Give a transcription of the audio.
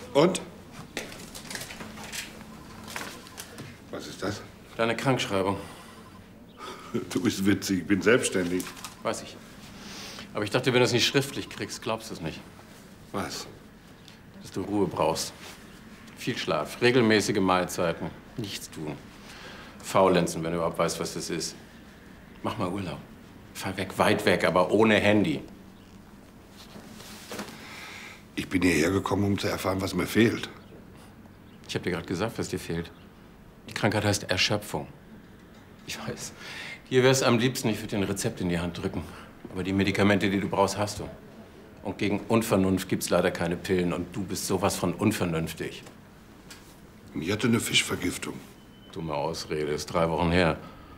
Und? Was ist das? Deine Krankschreibung. Du bist witzig, ich bin selbstständig. Weiß ich. Aber ich dachte, wenn du es nicht schriftlich kriegst, glaubst du es nicht. Was? Dass du Ruhe brauchst. Viel Schlaf, regelmäßige Mahlzeiten, nichts tun. Faulenzen, wenn du überhaupt weißt, was das ist. Mach mal Urlaub. Fahr weg, weit weg, aber ohne Handy. Ich bin hierher gekommen, um zu erfahren, was mir fehlt. Ich habe dir gerade gesagt, was dir fehlt. Die Krankheit heißt Erschöpfung. Ich weiß. Hier wär's am liebsten, ich würde dir ein Rezept in die Hand drücken. Aber die Medikamente, die du brauchst, hast du. Und gegen Unvernunft gibt's leider keine Pillen. Und du bist sowas von unvernünftig. Ich hatte eine Fischvergiftung. Dumme Ausrede, ist 3 Wochen her.